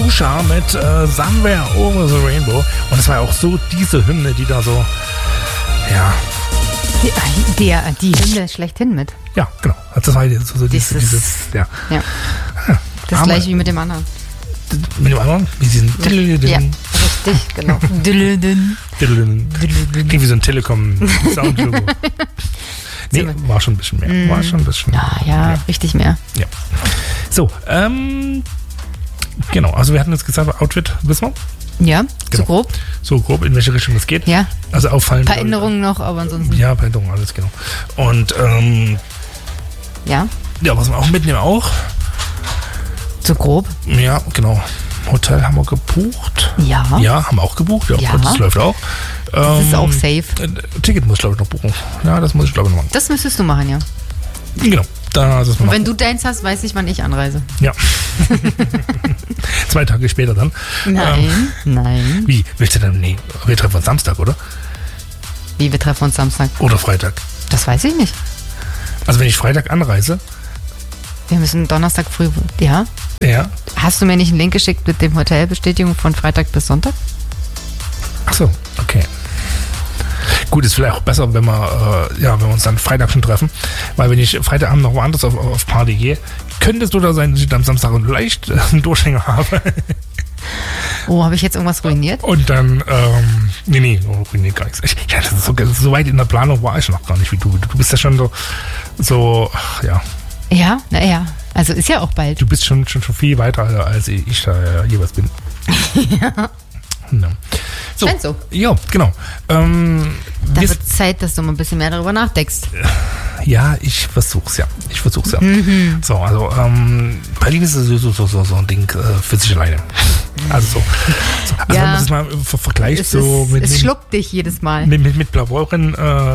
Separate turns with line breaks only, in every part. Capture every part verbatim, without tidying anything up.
Katusha mit äh, Somewhere Over the Rainbow. Und es war ja auch so diese Hymne, die da so, ja.
Die, der, die Hymne schlechthin mit.
Ja, genau. Das war so, so diese,
Dieses,
dieses, ja.
ja. Das gleiche wie mit dem anderen.
Mit dem anderen? Wie diesen
Ja, richtig, genau.
Klingt wie so ein Telekom-Soundlogo. Nee, war schon ein bisschen mehr. War schon ein bisschen
ja, ja, ja, richtig mehr.
Ja. So, ähm, genau. Also wir hatten jetzt gesagt, Outfit, wissen wir?
Ja,
genau.
so grob.
So grob, in welche Richtung es geht.
Ja.
Also auffallend.
Ein paar Änderungen noch, aber ansonsten.
Ja, ein paar Änderungen, alles genau. Und, ähm,
ja.
Ja, was wir auch mitnehmen auch.
So grob?
Ja, genau. Hotel haben wir gebucht.
Ja.
Ja, haben wir auch gebucht. Ja,
ja.
Das läuft auch.
Das
ähm,
ist auch safe.
Ticket muss ich, glaube ich, noch buchen. Ja, das muss ich, glaube ich, noch machen.
Das müsstest du machen, ja.
Genau. Da, das
Und wenn du deins hast, weiß ich, wann ich anreise.
Ja. Zwei Tage später dann.
Nein, ähm, nein.
Wie? Willst du denn? Nee, wir treffen uns Samstag, oder?
Wie, wir treffen uns Samstag?
Oder Freitag?
Das weiß ich nicht.
Also wenn ich Freitag anreise.
Wir müssen Donnerstag früh, ja?
Ja.
Hast du mir nicht einen Link geschickt mit dem Hotelbestätigung von Freitag bis Sonntag?
Ach so, okay. Gut, ist vielleicht auch besser, wenn wir, äh, ja, wenn wir uns dann Freitag schon treffen. Weil wenn ich Freitagabend noch woanders auf, auf Party gehe, könnte es oder sein, dass ich am Samstag leicht einen Durchhänger habe.
Oh, habe ich jetzt irgendwas ruiniert?
Und dann, ähm, nee, nee, ruiniert gar nichts. Ich, ja, das ist so, so weit in der Planung war ich noch gar nicht wie du. Du bist ja schon so, so, ach, ja.
Ja, naja, also ist ja auch bald.
Du bist schon, schon, schon viel weiter, als ich da jeweils bin.
Ja.
No. So.
Scheint so.
Ja, genau. Ähm,
da wird Zeit, dass du mal ein bisschen mehr darüber nachdenkst.
Ja, ich versuch's ja. Ich versuch's ja.
Mhm.
So, also ähm, Berlin ist so, so, so, so ein Ding äh, für sich alleine. Also so. so also
ja.
wenn man das mal ver vergleicht
es
so
ist,
mit.
Es
mit,
schluckt dich jedes Mal.
Mit, mit, mit Blaubeuren, äh, ja.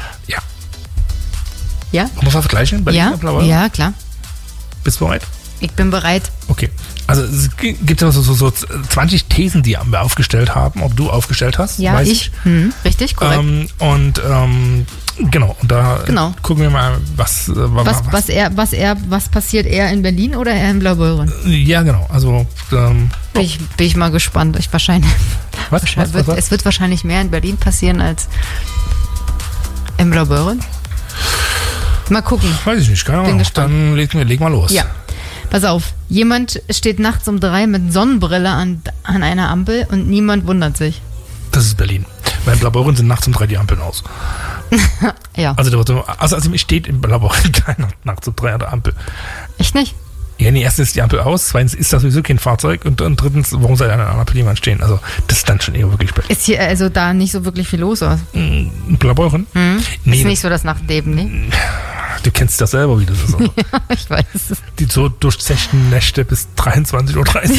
Ja?
Kann man vergleichen? Berlin
Ja,
und Blaubeuren?
ja, klar.
Bist du bereit?
Ich bin bereit.
Okay. Also es gibt ja so, so, so zwanzig Thesen, die wir aufgestellt haben, ob du aufgestellt hast.
Ja,
weiß
ich. Hm, richtig, korrekt.
Ähm, und ähm, genau, und da
genau.
gucken wir mal, was, äh,
was,
was,
was, er, was, er, was passiert eher in Berlin oder eher in Blaubeuren?
Ja, genau. Also ähm,
bin, ich, bin ich mal gespannt. Ich wahrscheinlich.
Was? was,
wird,
was, was?
Es wird wahrscheinlich mehr in Berlin passieren als in Blaubeuren. Mal gucken.
Weiß ich nicht, keine Ahnung. Dann legen wir leg mal los.
Ja. Pass auf, jemand steht nachts um drei mit Sonnenbrille an, an einer Ampel und niemand wundert sich.
Das ist Berlin. Weil in Blaubeuren sind nachts um drei die Ampeln aus.
Ja.
Also, also, also steht in Blaubeuren keiner nachts um drei an der Ampel.
Echt nicht?
Ja, nee, erstens ist die Ampel aus, zweitens ist das sowieso kein Fahrzeug und, und drittens, warum soll an einer Ampel jemand stehen? Also, das ist dann schon eher wirklich Berlin.
Ist hier also da nicht so wirklich viel los aus?
In Blaubeuren?
Hm?
Nee,
ist nicht so das Nachtleben, ne?
Du kennst das selber, wie das ist. Also.
Ja, ich weiß es.
Die so durchzechten Nächte bis dreiundzwanzig Uhr dreißig.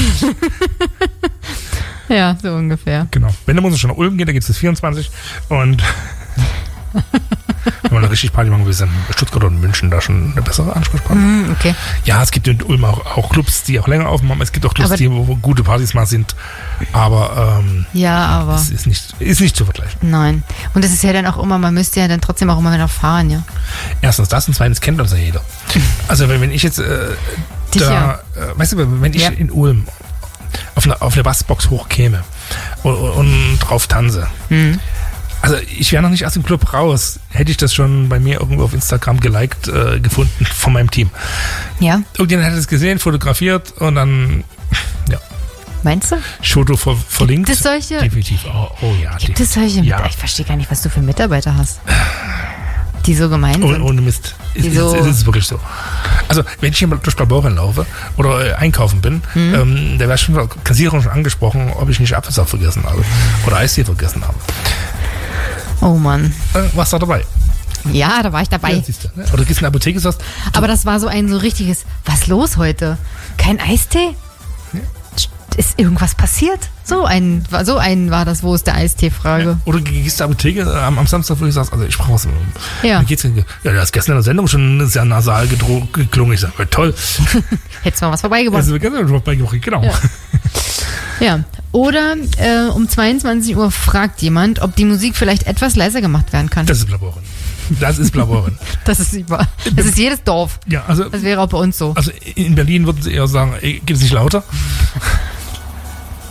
Ja, so ungefähr.
Genau. Wenn, dann muss es schon nach Ulm gehen, da gibt es bis vierundzwanzig. Und wenn man eine richtig Party machen will, sind Stuttgart und München da schon eine bessere Ansprechpartner.
Mm, okay.
Ja, es gibt in Ulm auch, auch Clubs, die auch länger aufmachen. Es gibt auch Clubs, aber die, wo, wo gute Partys mal sind. Aber, ähm,
ja, aber
es ist nicht, ist nicht zu vergleichen.
Nein. Und es ist ja dann auch immer, man müsste ja dann trotzdem auch immer wieder fahren, ja.
Erstens das und zweitens kennt uns ja jeder. Also wenn, wenn ich jetzt äh, da, äh, weißt du, wenn ich ja. in Ulm auf eine, auf eine Bassbox hochkäme und, und drauf tanze, mhm. Also ich wäre noch nicht aus dem Club raus, hätte ich das schon bei mir irgendwo auf Instagram geliked äh, gefunden von meinem Team.
Ja.
Irgendjemand hat es gesehen, fotografiert und dann, ja.
Meinst du?
Foto ver verlinkt.
Gibt es solche?
Definitiv. Oh, oh ja.
Gibt es solche?
Ja.
Ich verstehe gar nicht, was du für Mitarbeiter hast. Die so gemein sind.
Oh, ohne Mist. Ist, ist,
so
ist, ist wirklich so. Also, wenn ich hier mal durch Blaubeuren laufe oder äh, einkaufen bin, mhm. ähm, da wäre schon der Kassiererin schon angesprochen, ob ich nicht Apfelsaft vergessen habe oder Eistee vergessen habe.
Oh Mann.
Äh, warst du da dabei?
Ja, da war ich dabei.
Ja, siehst du, ne? Oder gehst in der Apotheke, sagst du.
Aber das war so ein so richtiges, was los heute? Kein Eistee? Ja. Ist irgendwas passiert? So ein, so ein war das, wo ist der Eistee-Frage?
Ja. Oder gehst du in der Apotheke äh, am, am Samstag, wo du sagst, also ich brauche was.
Ja.
Dann geht's, ja, der ist gestern in der Sendung schon sehr nasal geklungen. Ich sage, toll.
Hättest du mal was vorbeigebracht.
Hättest du gestern vorbeigebracht, genau.
Ja. Ja. Oder äh, um zweiundzwanzig Uhr fragt jemand, ob die Musik vielleicht etwas leiser gemacht werden kann.
Das ist Blaubeuren. Das ist Blaubeuren.
Das ist überall. Das ist jedes Dorf.
Ja, also,
das wäre auch bei uns so.
Also in Berlin würden sie eher sagen, ey, geht es nicht lauter?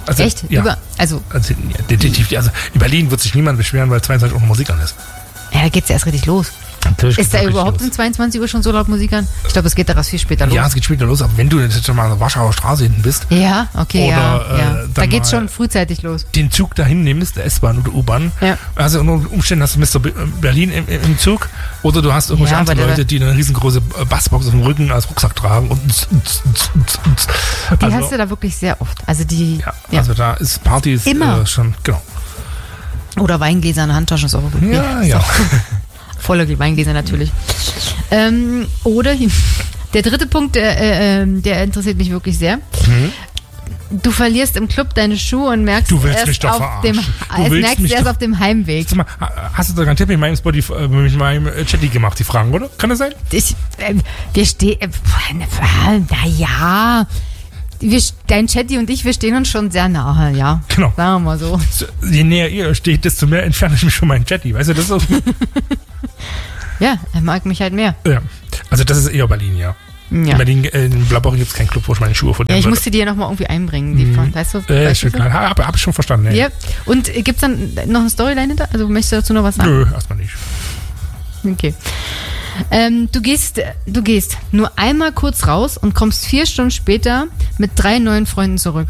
Also,
Echt?
Ja.
Über, also,
also, ja, definitiv. Also in Berlin wird sich niemand beschweren, weil zweiundzwanzig Uhr Musik an ist.
ja, da geht's ja erst richtig los.
Natürlich
Ist da
geht's
überhaupt
los.
um zweiundzwanzig Uhr schon so laut Musik an? Ich glaube, es geht daraus viel später los.
Ja, es geht später los, aber wenn du jetzt schon mal an der Warschauer Straße hinten bist,
Ja, okay,
Oder,
ja.
äh,
ja.
dann
Da geht's
mal-
schon frühzeitig los.
den Zug dahin nimmst, der S-Bahn oder U-Bahn,
Ja.
also unter Umständen hast du Mister Be- Berlin im, im Zug oder du hast irgendwelche
Ja,
anderen
aber der-
Leute, die eine riesengroße äh, Bassbox auf dem Rücken als Rucksack tragen und
Die
also,
hast du da wirklich sehr oft. Also die,
ja,
ja.
also da ist Party ist,
Immer.
Äh, schon, genau.
Oder Weingläser in der Handtasche ist auch gut.
Ja, ja.
Volle Weingläser natürlich. Ähm, oder der dritte Punkt, der, äh, ähm, der interessiert mich wirklich sehr.
Mhm.
Du verlierst im Club deine Schuhe und merkst
Du willst
erst
mich doch
auf
verarschen.
dem,
Du
es
willst
merkst
mich
erst
doch-
auf dem Heimweg.
Sag mal, hast du da garantiert mit meinem Spotify, äh, mit meinem äh, Chatty gemacht, die Fragen, oder? Kann das sein?
Ich, äh, wir stehen, äh, naja, wir, dein Chatty und ich, wir stehen uns schon sehr nahe, ja.
Genau.
Sagen wir mal so.
So, je näher ihr steht, desto mehr entferne ich mich von meinem Chatty. Weißt du, das ist auch,
Ja, er mag mich halt mehr.
ja. Also das ist eher Berlin, ja.
Ja.
In Berlin, äh, in Blaubeuren gibt es keinen Club, wo ich meine Schuhe
Ja,
verlieren
ich
würde.
musste die ja nochmal irgendwie einbringen, die von, weißt du?
Äh,
weißt
ist schon
du?
klar. Hab, hab ich schon verstanden, ne?
Ja. Und äh, gibt's dann noch eine Storyline hinter? Also möchtest du dazu noch was sagen?
Nö, erstmal nicht.
Okay. Ähm, du gehst, du gehst nur einmal kurz raus und kommst vier Stunden später mit drei neuen Freunden zurück.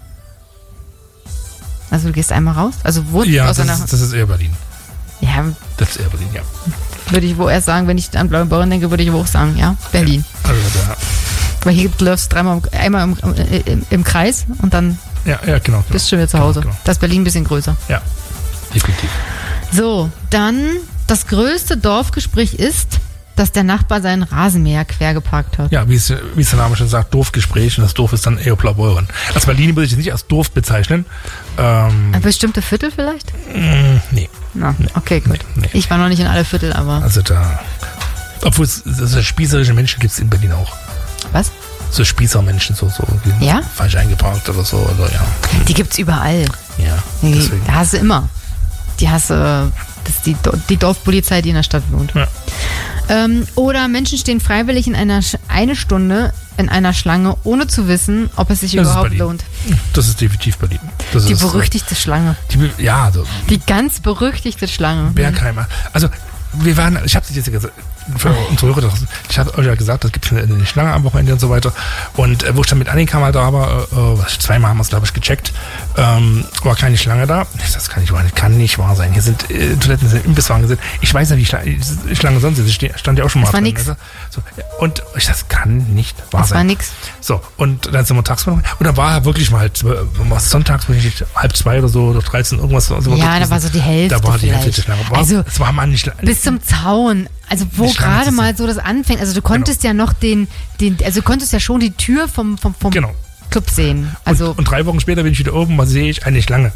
Also du gehst einmal raus? Also wo
Ja,
aus
das
einer,
ist, das ist eher Berlin.
ja,
Das ist eher Berlin, ja.
würde ich wohl erst sagen, wenn ich an Blaubeuren denke, würde ich wohl auch sagen, ja, Berlin.
Also da,
Weil hier läufst du dreimal, einmal im, im, im Kreis und dann
ja, ja, genau.
bist du schon wieder zu Hause.
Genau, genau.
Das ist Berlin ein bisschen größer.
Ja, definitiv.
So, dann das größte Dorfgespräch ist, dass der Nachbar seinen Rasenmäher quer geparkt hat.
Ja, wie es, wie es der Name schon sagt, Dorfgespräch und das Dorf ist dann eher Blaubeuren. Als Berlin würde ich es nicht als Dorf bezeichnen. Ähm,
Ein bestimmte Viertel vielleicht?
mh, nee,
Na, okay, gut.
nee, nee.
Ich war noch nicht in alle Viertel, aber.
also da, obwohl es so spießerische Menschen gibt es in Berlin auch.
Was?
So Spießermenschen, so, so irgendwie
Ja?
falsch eingeparkt oder so, oder ja.
Die gibt's überall.
Ja,
Die,
deswegen.
die hast du immer. Die hast du. Das ist die, Do- die Dorfpolizei, die in der Stadt wohnt.
Ja.
Ähm, oder Menschen stehen freiwillig in einer Sch- eine Stunde in einer Schlange, ohne zu wissen, ob es sich
Das ist
überhaupt
Berlin.
lohnt.
Das ist definitiv Berlin. Das
Die
ist, äh,
berüchtigte Schlange.
Die, Be- ja, also
Die ganz berüchtigte Schlange.
Bergheimer. Also wir waren, ich habe es jetzt gesagt, für unsere Hörer, ich habe euch ja gesagt, es gibt eine, eine Schlange am Wochenende und so weiter. Und äh, wo ich dann mit Annika mal da war, äh, zweimal haben wir es, glaube ich, gecheckt, ähm, war keine Schlange da. Ich, das kann nicht wahr, das kann nicht wahr sein. Hier sind äh, Toiletten, sind Imbisswagen sind. Ich weiß nicht, wie Schlange, die Schlange sonst ist. Ich stand ja auch schon mal
Das war
drin,
nix.
weißt du? So, und ich, das kann nicht wahr
Das
sein.
war nix.
So, und dann sind wir tagsüber noch. Und da war wirklich mal halt, was sonntags, ich, halb zwei oder so, oder dreizehn, irgendwas. So
Ja, da war so die Hälfte
Da war die Hälfte
vielleicht.
der Schlange. War,
Also,
es war mal nicht
Bis zum Zaun. Also wo
Die Schlange
gerade
zu
mal
sein.
so das anfängt. Also du konntest ja noch den, den, also du konntest ja schon die Tür vom, vom, vom
Genau.
Club sehen. Also,
und, und drei Wochen später bin ich wieder oben, was sehe ich? Eine Schlange.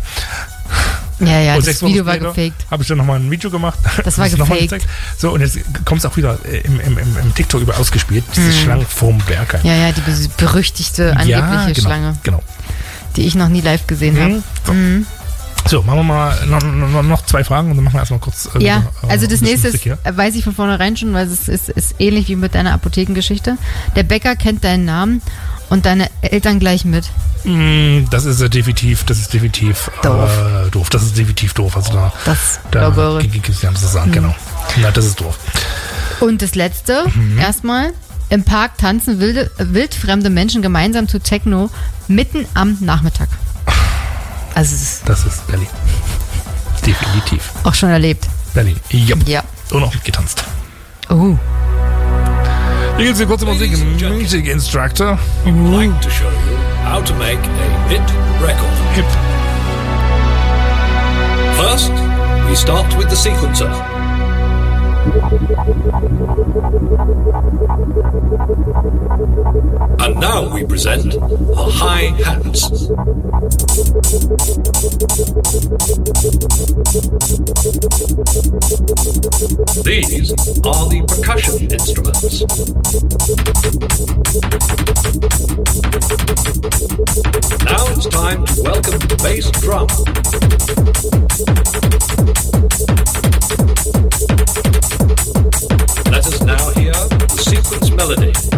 ja, ja,
und
das
sechs Wochen
Video war
später
gefaked.
habe ich dann nochmal ein Video gemacht.
Das war
noch mal
gefaked.
gezeigt. So, und jetzt kommt es auch wieder im, im, im, im TikTok über ausgespielt. Diese Schlange vorm Bergheim.
Mhm. Ja, ja, die be- berüchtigte angebliche
Ja, genau,
Schlange,
Genau.
die ich noch nie live gesehen habe.
Mhm. So. so, machen wir mal noch, noch, noch zwei Fragen und dann machen wir erstmal kurz. Äh,
Ja,
wieder, äh,
also
ein
das
bisschen
nächste
Musik hier.
ist, äh, weiß ich von vornherein schon, weil es ist, ist ähnlich wie mit deiner Apothekengeschichte. Der Bäcker kennt deinen Namen und deine Eltern gleich mit.
Mm, Das ist äh, definitiv, das ist definitiv
Doof.
Äh, doof. Das ist definitiv doof. Also da,
Das
da
glaube ich.
gibt es ja das sagen, genau. Ja, das ist doof.
Und das letzte,
Mhm.
erstmal, im Park tanzen wilde, wildfremde Menschen gemeinsam zu Techno mitten am Nachmittag. Also es ist
Das ist Berlin. Definitiv.
auch schon erlebt.
Berlin. Yep.
Ja.
Und auch mitgetanzt.
Oh.
Hier gibt es eine kurze Musik.
Ladies and gentlemen.
Music Instructor.
We would like to show you how to make a hit record.
Hip.
First, we start with the sequencer. And now we present our hi-hats. These are the percussion instruments. Now it's time to welcome the bass drum. Let us now hear the sequence melody.